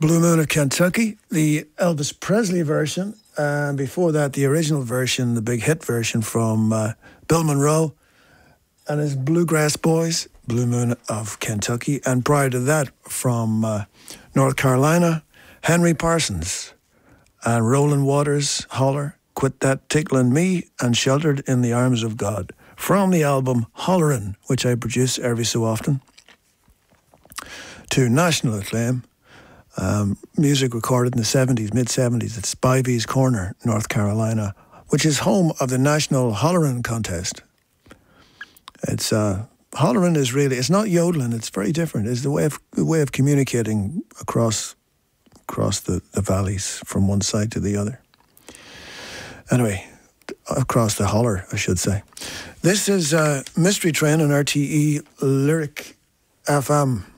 Blue Moon of Kentucky, the Elvis Presley version, and before that the original version, the big hit version from Bill Monroe and his Bluegrass Boys, Blue Moon of Kentucky, and prior to that from North Carolina, Henry Parsons and Roland Waters, Holler, Quit That Ticklin' Me, and Sheltered in the Arms of God, from the album Hollerin', which I produce every so often, to national acclaim. Music recorded in the 70s, mid-70s at Spivey's Corner, North Carolina, which is home of the National Hollerin' Contest. It's hollerin' is really, it's not yodeling, it's very different. It's the way of communicating across the valleys from one side to the other. Anyway, across the holler, I should say. This is Mystery Train on RTE Lyric FM.